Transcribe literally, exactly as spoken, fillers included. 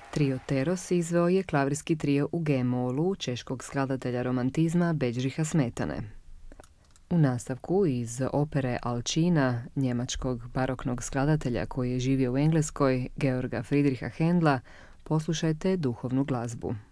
Trio Teros izveo je klavirski trio u G-molu češkog skladatelja romantizma Bedžiha Smetane. U nastavku iz opere Alčina, njemačkog baroknog skladatelja koji je živio u Engleskoj, Georga Friedricha Händla, poslušajte duhovnu glazbu.